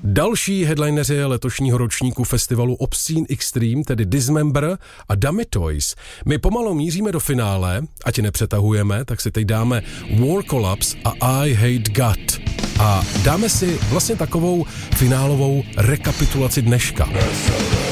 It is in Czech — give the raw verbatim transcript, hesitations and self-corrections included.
Další headlineři letošního ročníku festivalu Obscene Extreme, tedy Dismember a Dummy Toys. My pomalu míříme do finále, ať nepřetahujeme, tak si teď dáme War Collapse a I Hate God. A dáme si vlastně takovou finálovou rekapitulaci dneška.